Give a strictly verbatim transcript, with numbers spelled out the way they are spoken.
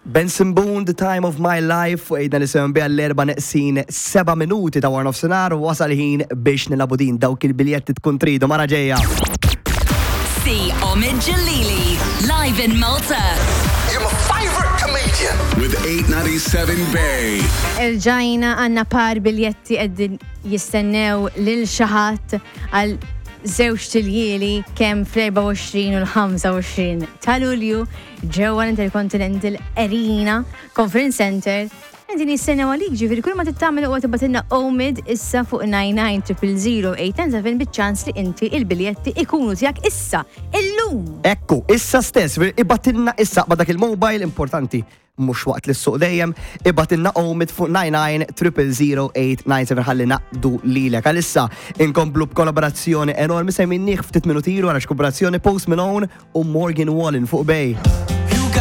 Benson Boone, The Time of My Life, u ejda nisimgħu biha l-erba' neqsin seba' minuti ta' war nofsinhar u wasal ħin biex nilabu din dawk il-biljetti tkun tridu mara ġejja. See Omid Jalili live in Malta. You're my favorite comedian. With eight ninety-seven Bay. Irġajna għanna par biljetti għeddin jistennew lil xaħat għal żewġ tiljieli kemm fl-erba' u għoxrin u l-ħamsa u għoxrin ta' Lulju ġewwa l-Intercontinental Arena Conference Center. Għedin jistennew għalik ġifiri kull ma tittamil u għatibatinna Omid issa fuq nine nine zero zero zero eight nine seven bit-ċans li inti il-biljetti ikunu tijak issa, illum. Ekku, issa stess, ibatinna issa badak il-mobile importanti, mux waqt li s-suq dejjem, ibatinna Omid fuq nine nine zero zero zero eight nine seven ħalli naqdu lilek. Għalissa, inkomplu b'kollaborazzjoni enormi se minniħ ftit minutiru għalax kollaborazzjoni Post Malone u Morgan Wallen fuq Bay.